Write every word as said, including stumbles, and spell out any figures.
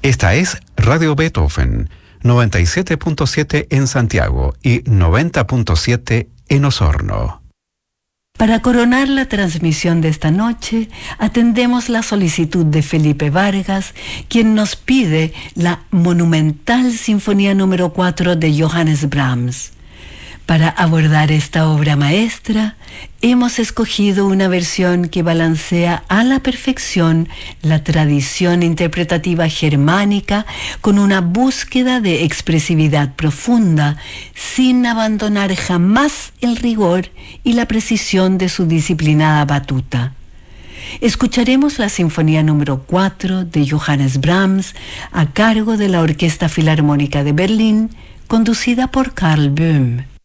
Esta es Radio Beethoven, noventa y siete punto siete en Santiago y noventa punto siete en Osorno. Para coronar la transmisión de esta noche, atendemos la solicitud de Felipe Vargas, quien nos pide la monumental Sinfonía número cuatro de Johannes Brahms. Para abordar esta obra maestra, hemos escogido una versión que balancea a la perfección la tradición interpretativa germánica con una búsqueda de expresividad profunda, sin abandonar jamás el rigor y la precisión de su disciplinada batuta. Escucharemos la Sinfonía número cuatro de Johannes Brahms a cargo de la Orquesta Filarmónica de Berlín, conducida por Karl Böhm.